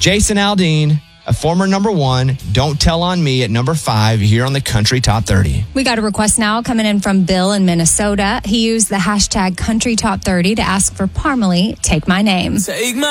Jason Aldean, a former number 1, Don't Tell on Me at number 5 here on the Country Top 30. We got a request now coming in from Bill in Minnesota. He used the hashtag Country Top 30 to ask for Parmalee, Take My Name. Take my